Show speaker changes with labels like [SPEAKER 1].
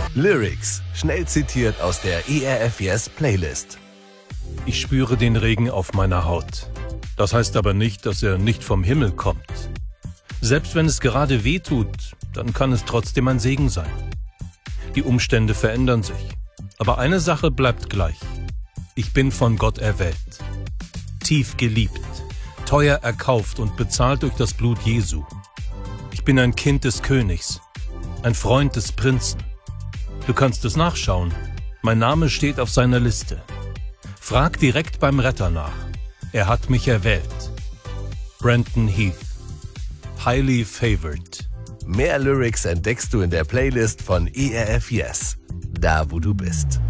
[SPEAKER 1] Lyrics, schnell zitiert aus der ERF Yes Playlist.
[SPEAKER 2] Ich spüre den Regen auf meiner Haut. Das heißt aber nicht, dass er nicht vom Himmel kommt. Selbst wenn es gerade weh tut, dann kann es trotzdem ein Segen sein. Die Umstände verändern sich, aber eine Sache bleibt gleich. Ich bin von Gott erwählt, tief geliebt, teuer erkauft und bezahlt durch das Blut Jesu. Ich bin ein Kind des Königs, ein Freund des Prinzen. Du kannst es nachschauen, mein Name steht auf seiner Liste. Frag direkt beim Retter nach, er hat mich erwählt. Brandon Heath, Highly Favored.
[SPEAKER 1] Mehr Lyrics entdeckst du in der Playlist von ERF Yes, da wo du bist.